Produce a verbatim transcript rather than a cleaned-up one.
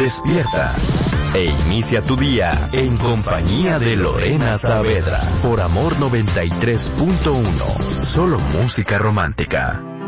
Despierta e inicia tu día en compañía de Lorena Saavedra por Amor noventa y tres punto uno. Solo música romántica.